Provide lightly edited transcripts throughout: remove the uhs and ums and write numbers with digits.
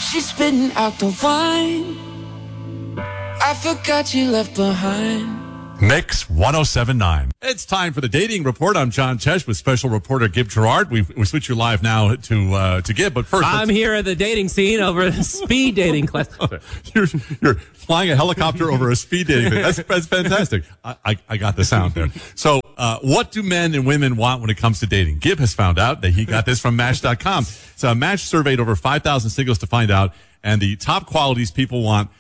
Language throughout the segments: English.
she's spitting out the wine I forgot you left behind. Mix 107.9. It's time for the dating report. I'm John Tesh with special reporter Gib Gerard. We switch you live now to Gib, but first I'm here at the dating scene over a speed dating class. You're flying a helicopter over a speed dating thing. That's fantastic. I got the sound there. So, what do men and women want when it comes to dating? Gib has found out that he got this from Match.com. So, Match surveyed over 5,000 singles to find out, and the top qualities people want.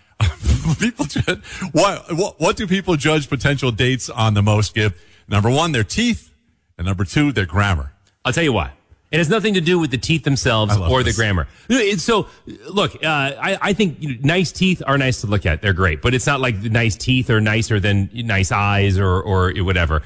What do people judge potential dates on the most, Gib? Number one, their teeth, and number two, their grammar. I'll tell you why. It has nothing to do with the teeth themselves or the grammar. So, look, I think nice teeth are nice to look at. They're great. But it's not like nice teeth are nicer than nice eyes or whatever.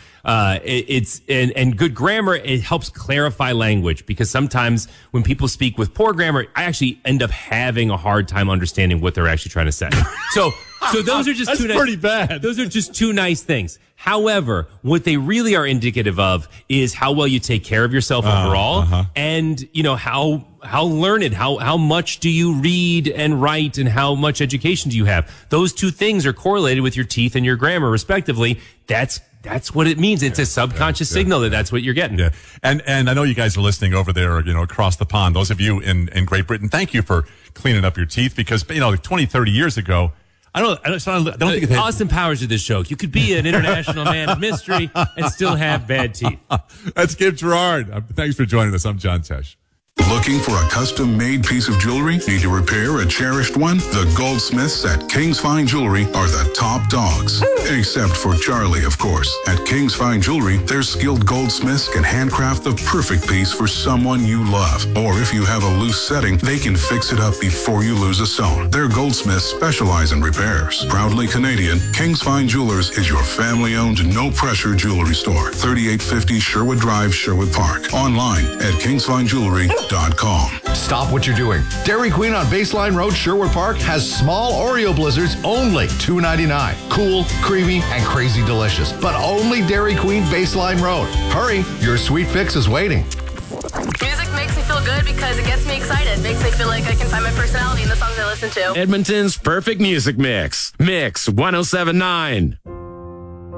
And good grammar, it helps clarify language because sometimes when people speak with poor grammar, I actually end up having a hard time understanding what they're actually trying to say. So those are just That's pretty bad. Those are just two nice things. However, what they really are indicative of is how well you take care of yourself overall, and how learned, how much do you read and write, and how much education do you have. Those two things are correlated with your teeth and your grammar, respectively. That's what it means. It's a subconscious signal that's what you're getting. Yeah. And I know you guys are listening over there, across the pond. Those of you in Great Britain, thank you for cleaning up your teeth because, 20, 30 years ago, I don't think Austin Powers did this joke. You could be an international man of mystery and still have bad teeth. That's Gib Gerard. Thanks for joining us. I'm John Tesh. Looking for a custom-made piece of jewelry? Need to repair a cherished one? The goldsmiths at King's Fine Jewelry are the top dogs. Except for Charlie, of course. At King's Fine Jewelry, their skilled goldsmiths can handcraft the perfect piece for someone you love. Or if you have a loose setting, they can fix it up before you lose a stone. Their goldsmiths specialize in repairs. Proudly Canadian, King's Fine Jewelers is your family-owned, no-pressure jewelry store. 3850 Sherwood Drive, Sherwood Park. Online at kingsfinejewelry.com. Stop what you're doing. Dairy Queen on Baseline Road, Sherwood Park has small Oreo blizzards only $2.99. Cool, creamy, and crazy delicious. But only Dairy Queen Baseline Road. Hurry, your sweet fix is waiting. Music makes me feel good because it gets me excited. Makes me feel like I can find my personality in the songs I listen to. Edmonton's perfect music mix. Mix 107.9.